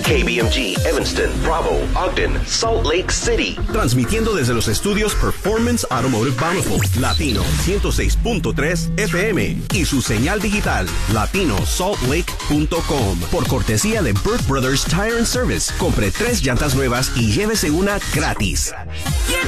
KBMG, Evanston, Bravo, Ogden, Salt Lake City. Transmitiendo desde los estudios Performance Automotive Bountiful, Latino 106.3 FM y su señal digital, latinosaltlake.com. Por cortesía de Burt Brothers Tire and Service, compre 3 llantas nuevas y llévese una gratis.